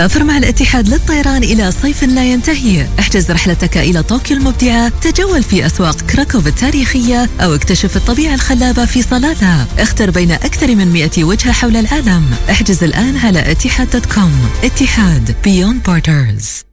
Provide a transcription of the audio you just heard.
سافر مع الاتحاد للطيران إلى صيف لا ينتهي. احجز رحلتك إلى طوكيو المبدعة، تجول في أسواق كراكوف التاريخية أو اكتشف الطبيعة الخلابة في صلالة. اختر بين أكثر من 100 وجهة حول العالم. احجز الآن على etihad.com. اتحاد Beyond Borders.